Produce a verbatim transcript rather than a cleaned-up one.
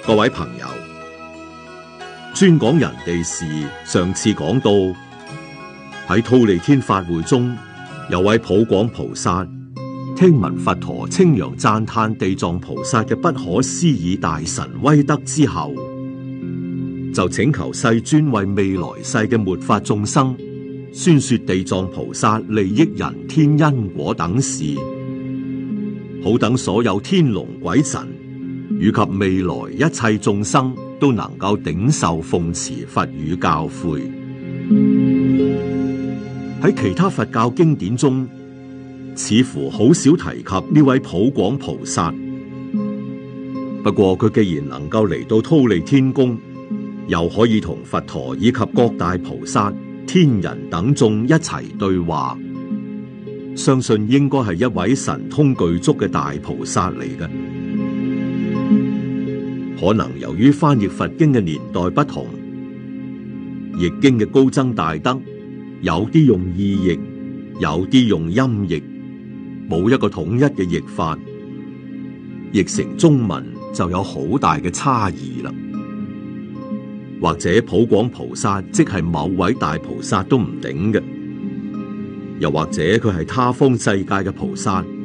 各位朋友，專講人哋事。上次講到喺忉利天法會中，有位普廣菩薩聽聞佛陀稱揚讚歎地藏菩薩嘅不可思議大神威德之後，就請求世尊為未來世嘅末法眾生宣說地藏菩薩利益人天因果等事，好等所有天龍鬼神以及未來一切眾生都能夠頂受奉持佛語教誨。喺其他佛教經典中，似乎好少提及呢位普廣菩薩。不過佢既然能夠嚟到忉利天宮，又可以同佛陀以及各大菩薩、天人等眾一齊對話，相信應該係一位神通具足嘅大菩薩嚟嘅。可能由於翻譯佛經嘅年代不同，譯經嘅高僧大德有啲用意譯，有啲用音譯，冇一個統一嘅譯法，譯成中文就有好大嘅差異啦。或者普廣菩薩即係某位大菩薩都唔定嘅，又或者佢係他方世界嘅菩薩，